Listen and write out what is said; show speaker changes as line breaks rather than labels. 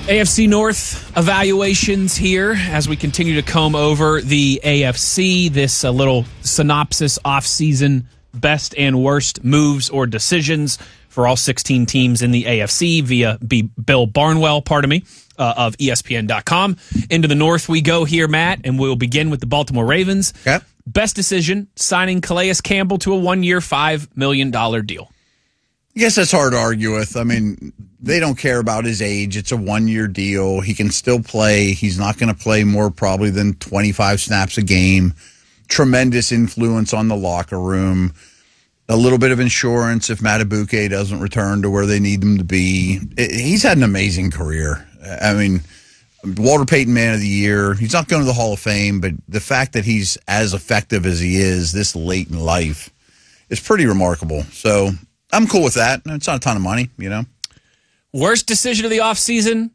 AFC North evaluations here as we continue to comb over the AFC. This little synopsis offseason best and worst moves or decisions for all 16 teams in the AFC via Bill Barnwell, of ESPN.com. Into the North we go here, Matt, and we'll begin with the Baltimore Ravens.
Yep.
Best decision, signing Calais Campbell to a 1-year, $5 million deal.
I guess that's hard to argue with. I mean, they don't care about his age. It's a 1-year deal. He can still play. He's not going to play more probably than 25 snaps a game. Tremendous influence on the locker room. A little bit of insurance if Madubuike doesn't return to where they need him to be. He's had an amazing career. I mean, Walter Payton Man of the Year. He's not going to the Hall of Fame, but the fact that he's as effective as he is this late in life is pretty remarkable. So I'm cool with that. It's not a ton of money, you know.
Worst decision of the offseason,